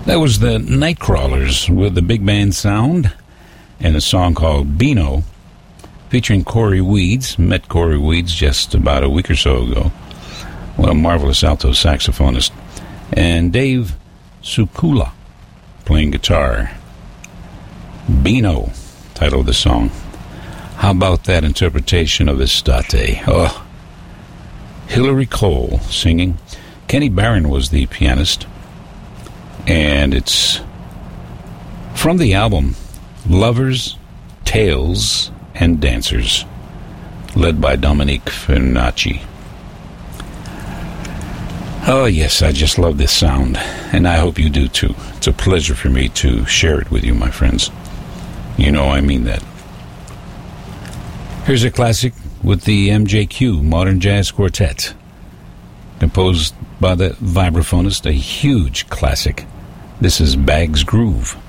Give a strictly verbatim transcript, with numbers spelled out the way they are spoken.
That was the Nightcrawlers with the big band sound and a song called Beano, featuring Corey Weeds. Met Corey Weeds just about a week or so ago. What a marvelous alto saxophonist. And Dave Sukula playing guitar. Beano, title of the song. How about that interpretation of Estate? Oh, Hillary Cole singing. Kenny Barron was the pianist. And it's from the album Lovers, Tales, and Dancers, led by Dominique Fernacci. Oh, yes, I just love this sound, and I hope you do too. It's a pleasure for me to share it with you, my friends. You know I mean that. Here's a classic with the M J Q, Modern Jazz Quartet, composed by the vibraphonist, a huge classic. This is Bag's Groove.